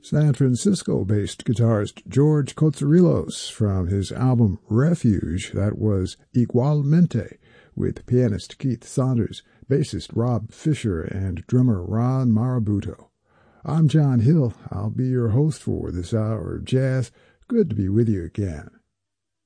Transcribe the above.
San Francisco-based guitarist George Kotsourelos from his album Refuge. That was Igualmente, with pianist Keith Saunders, bassist Rob Fisher, and drummer Ron Marabuto. I'm John Hill. I'll be your host for this hour of jazz. Good to be with you again.